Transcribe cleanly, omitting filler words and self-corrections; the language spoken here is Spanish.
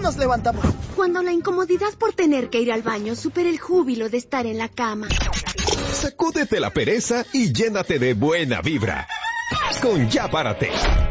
nos levantamos? Cuando la incomodidad por tener que ir al baño supera el júbilo de estar en la cama. Sacúdete la pereza y llénate de buena vibra. Con Ya Párate.